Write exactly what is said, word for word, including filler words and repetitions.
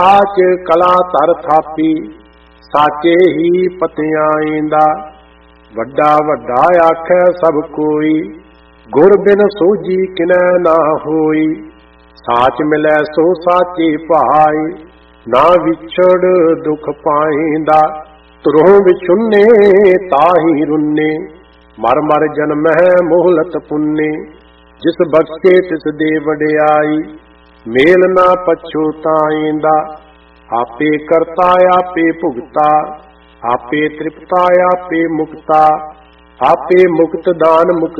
ਸਾਚ ਕਲਾ ਧਰ ਥਾਪੀ ਸਾਚੇ ਹੀ ਪਤਿਆਇਂਦਾ। ਵੱਡਾ ਵੱਡਾ ਆਖੈ ਸਭ ਕੋਈ ਗੁਰ ਬਿਨ ਸੋਝੀ ਕਿਨੈ ਨਾ ਹੋਈ। ਸਾਚ ਮਿਲੈ ਸੋ ਸਾਚੇ ਭਾਈ ਨਾ ਵਿਛੜ ਦੁਖ ਪਾਇਂਦਾ। ਧਰੋਂ ਵਿਛੁੰਨੇ ਤਾਹੀ ਰੁੰਨੇ ਮਰ ਮਰ ਜਨਮਹਿ ਮੋਹਲਤ ਪੁੰਨੇ। ਜਿਸ ਬਖਸ਼ੇ ਤਿਸ ਦੇ ਵਡਿਆਈ ਮੇਲ ਨਾ ਪਛੋਤਾਇਂਦਾ। ਆਪੇ ਕਰਤਾ ਆਪੇ ਭੁਗਤਾ ਆਪੇ ਤ੍ਰਿਪਤਾ ਆਪੇ ਮੁਕਤਾ। ਆਪੇ ਮੁਕਤ ਦਾਨ ਮੁਕਤ